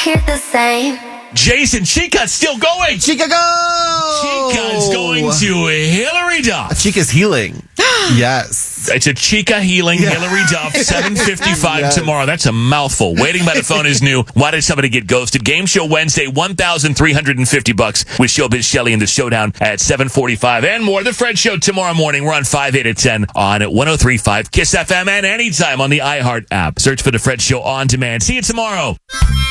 hear the same. Jason, Chica's still going. Chica, go! Chica's going to Hillary Duff. Chica's healing. Yes. It's a Chica healing Hillary Duff, 7:55 tomorrow. That's a mouthful. Waiting by the phone is new. Why did somebody get ghosted? Game show Wednesday, $1,350 with Showbiz Shelley in the showdown at 7:45 and more. The Fred Show tomorrow morning. We're on 5, 8, and 10 on 103.5 KISS FM and anytime on the iHeart app. Search for the Fred Show on demand. See you tomorrow.